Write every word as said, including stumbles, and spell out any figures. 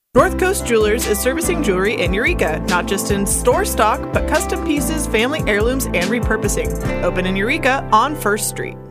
North Coast Jewelers is servicing jewelry in Eureka, not just in store stock, but custom pieces, family heirlooms, and repurposing. Open in Eureka on First Street.